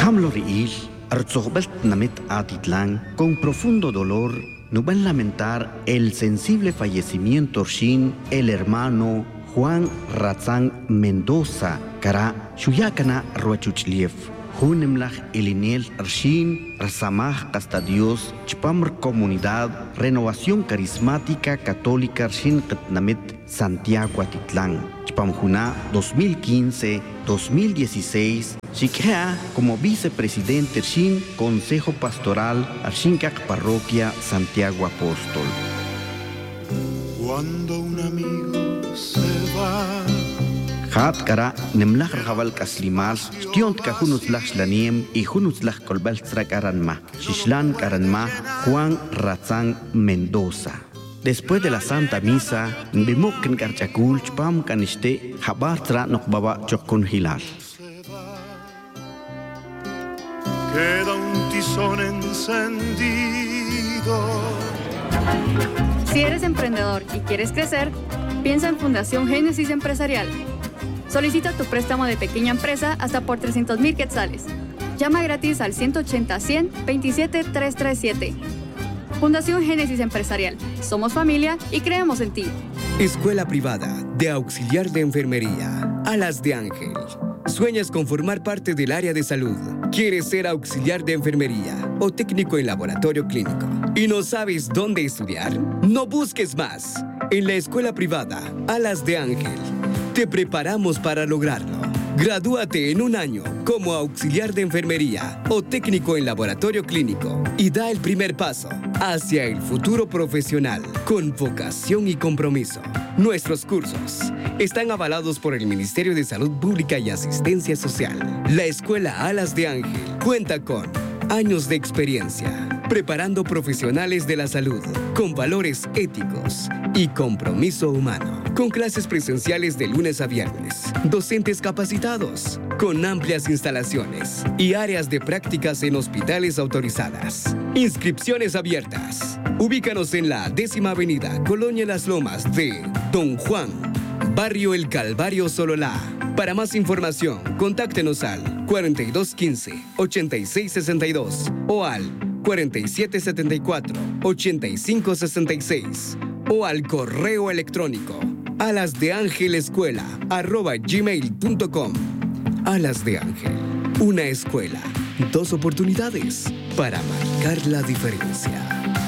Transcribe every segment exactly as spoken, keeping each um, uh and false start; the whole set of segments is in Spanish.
Hamlo riil, arzogbelt namit atitlán, con profundo dolor, no van a lamentar el sensible fallecimiento shin el hermano Juan Ratzán Mendoza, cara Shuyakana Ruachuchliev. Hunemlach Eliniel Arshin, Razamaj hasta Dios, Chpamr Comunidad, Renovación Carismática Católica Arshin Ketnamit Santiago Atitlán, Chpamjuna dos mil quince a dos mil dieciséis, Shikea como vicepresidente Arshin, Consejo Pastoral Arshinkak Parroquia Santiago Apóstol. Cuando un amigo se va, Hat kara nemlach raval kaslimal, stiont ka hunutzlach slaniem y hunutzlach kolbalstrak aranma, shishlan karanma Juan Ratzán Mendoza. Después de la Santa Misa, bimok karchakul chpam kaniste habartra nokbaba chokun hilal. Queda un tizón encendido. Si eres emprendedor y quieres crecer, piensa en Fundación Génesis Empresarial. Solicita tu préstamo de pequeña empresa hasta por trescientos mil quetzales. Llama gratis al ciento ochenta, cien, veintisiete, trescientos treinta y siete. Fundación Génesis Empresarial. Somos familia y creemos en ti. Escuela Privada de Auxiliar de Enfermería. Alas de Ángel. ¿Sueñas con formar parte del área de salud? ¿Quieres ser auxiliar de enfermería o técnico en laboratorio clínico? ¿Y no sabes dónde estudiar? No busques más. En la Escuela Privada Alas de Ángel te preparamos para lograrlo. Gradúate en un año como auxiliar de enfermería o técnico en laboratorio clínico y da el primer paso hacia el futuro profesional con vocación y compromiso. Nuestros cursos están avalados por el Ministerio de Salud Pública y Asistencia Social. La Escuela Alas de Ángel cuenta con años de experiencia, preparando profesionales de la salud con valores éticos y compromiso humano, con clases presenciales de lunes a viernes, docentes capacitados, con amplias instalaciones y áreas de prácticas en hospitales autorizadas. Inscripciones abiertas. Ubícanos en la décima avenida, Colonia Las Lomas de Don Juan, Barrio El Calvario, Sololá. Para más información, contáctenos al cuarenta y dos quince, ochenta y seis sesenta y dos o al cuarenta y siete setenta y cuatro, ochenta y cinco sesenta y seis o al correo electrónico alasdeangelescuela arroba gmail punto com. Alas de Ángel, una escuela, dos oportunidades para marcar la diferencia.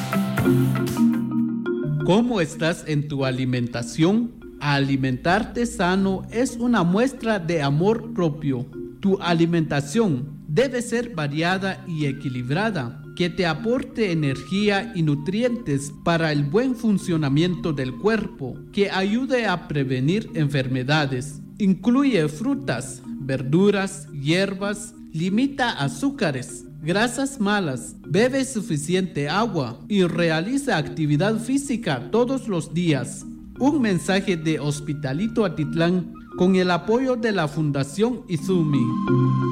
¿Cómo estás en tu alimentación? Alimentarte sano es una muestra de amor propio. Tu alimentación debe ser variada y equilibrada, que te aporte energía y nutrientes para el buen funcionamiento del cuerpo, que ayude a prevenir enfermedades. Incluye frutas, verduras, hierbas, limita azúcares, grasas malas, bebe suficiente agua y realiza actividad física todos los días. Un mensaje de Hospitalito Atitlán con el apoyo de la Fundación Izumi.